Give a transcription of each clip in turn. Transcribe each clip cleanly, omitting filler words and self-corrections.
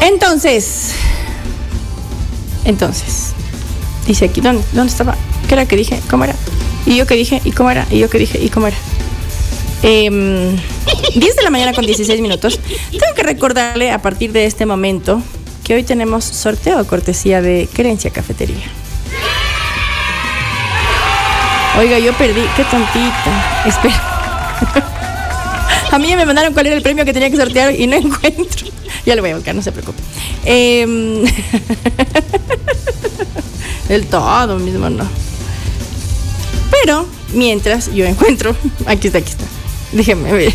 Entonces, dice aquí, ¿dónde estaba? ¿Qué era que dije? ¿Cómo era? ¿Y yo qué dije? ¿Y cómo era? ¿Y yo qué dije? ¿Y cómo era? 10 de la mañana con 16 minutos. Tengo que recordarle a partir de este momento que hoy tenemos sorteo cortesía de Querencia Cafetería. Oiga, yo perdí, qué tontita. Espera. A mí ya me mandaron cuál era el premio que tenía que sortear y no encuentro. Ya lo voy a buscar, no se preocupe. Del todo mismo, no. Pero, mientras yo encuentro... Aquí está. Déjenme ver.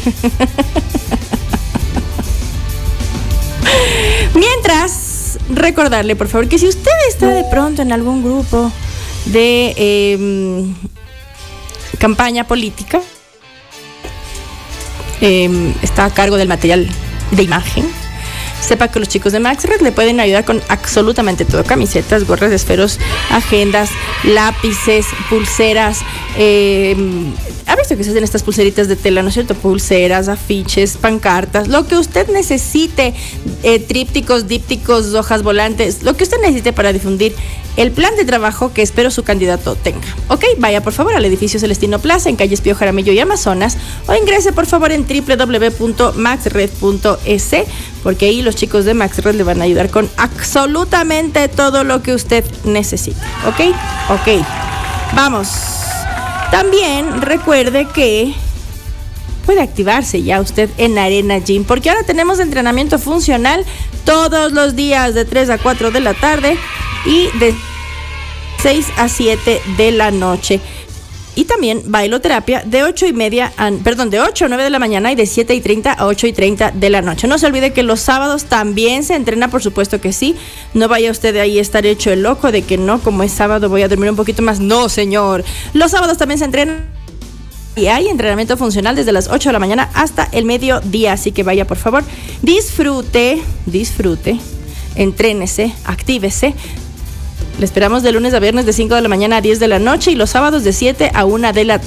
Mientras, recordarle, por favor, que si usted está de pronto en algún grupo de campaña política, está a cargo del material de imagen, sepa que los chicos de MaxRed le pueden ayudar con absolutamente todo: camisetas, gorras, esferos, agendas, lápices, pulseras. ¿Ha visto que se hacen estas pulseritas de tela, no es cierto? Pulseras, afiches, pancartas, lo que usted necesite, trípticos, dípticos, hojas volantes, lo que usted necesite para difundir el plan de trabajo que espero su candidato tenga. Ok, vaya por favor al edificio Celestino Plaza en calles Pío Jaramillo y Amazonas, o ingrese por favor en www.maxred.es, porque ahí los chicos de MaxRed le van a ayudar con absolutamente todo lo que usted necesite. Ok, vamos. También recuerde que puede activarse ya usted en Arena Gym, porque ahora tenemos entrenamiento funcional todos los días de 3 a 4 de la tarde y de 6 a 7 de la noche. Y también bailoterapia de 8 a 9 de la mañana y de 7:30 a 8:30 de la noche. No se olvide que los sábados también se entrena, por supuesto que sí. No vaya usted de ahí a estar hecho el loco de que no, como es sábado voy a dormir un poquito más. No, señor. Los sábados también se entrena y hay entrenamiento funcional desde las 8 de la mañana hasta el mediodía. Así que vaya, por favor, disfrute, entrénese, actívese. Le esperamos de lunes a viernes de 5 de la mañana a 10 de la noche y los sábados de 7 a 1 de la